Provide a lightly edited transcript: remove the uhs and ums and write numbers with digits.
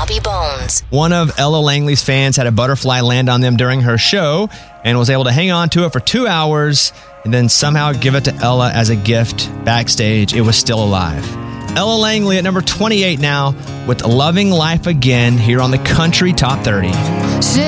Bobby Bones. One of Ella Langley's fans had a butterfly land on them during her show and was able to hang on to it for 2 hours and then somehow give it to Ella as a gift backstage. It was still alive. Ella Langley at number 28 now with Loving Life Again here on the Country Top 30.